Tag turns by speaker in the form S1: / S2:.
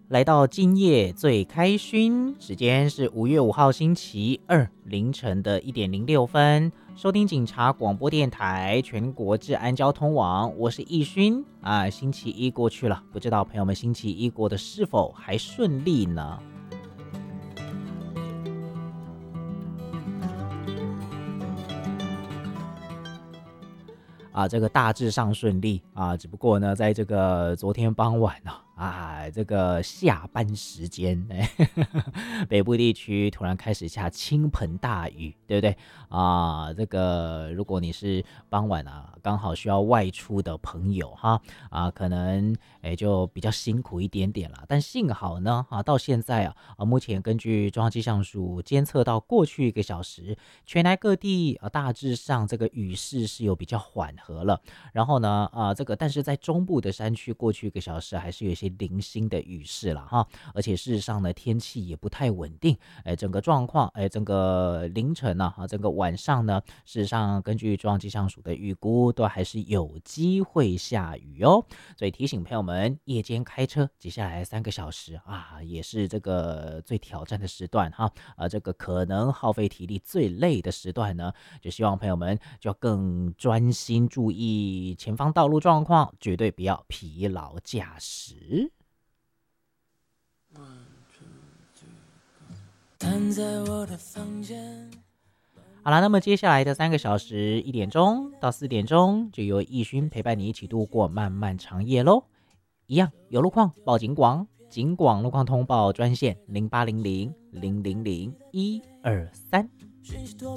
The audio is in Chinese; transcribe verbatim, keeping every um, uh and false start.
S1: 来到今夜最开勋，时间是五月五号星期二凌晨的一点零六分，收听警察广播电台全国治安交通网，我是易勋啊。星期一过去了，不知道朋友们星期一过得是否还顺利呢？啊，这个大致上顺利啊，只不过呢，在这个昨天傍晚呢、啊，啊，这个下班时间，哎，北部地区突然开始下倾盆大雨，对不对啊？这个如果你是傍晚啊，刚好需要外出的朋友哈，啊，可能哎就比较辛苦一点点啦。但幸好呢，啊，到现在啊，啊，目前根据中央气象署监测到过去一个小时，全台各地啊大致上这个雨势是有比较缓和了。然后呢，啊，这个但是在中部的山区，过去一个小时还是有一些零星的雨势了哈。而且事实上呢，天气也不太稳定，哎，整个状况，哎，整个凌晨呢，啊，整个晚上呢，事实上根据中央气象署的预估，都还是有机会下雨哦。所以提醒朋友们，夜间开车，接下来三个小时啊，也是这个最挑战的时段哈，啊，这个可能耗费体力最累的时段呢，就希望朋友们就要更专心注意前方道路状况，绝对不要疲劳驾驶。躺在我的房间。好了，那么接下来的三个小时，一点钟到四点钟，就由易勋陪伴你一起度过漫漫长夜喽。一样有路况报警广，警广路况通报专线零八零零零零零一二三。讯息多